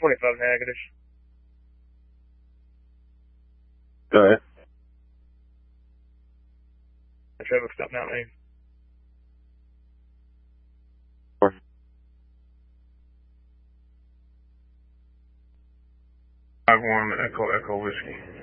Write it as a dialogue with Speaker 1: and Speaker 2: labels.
Speaker 1: 25 negative.
Speaker 2: Go ahead.
Speaker 1: Traffic stop now, man.
Speaker 2: 5-1 Echo Whiskey.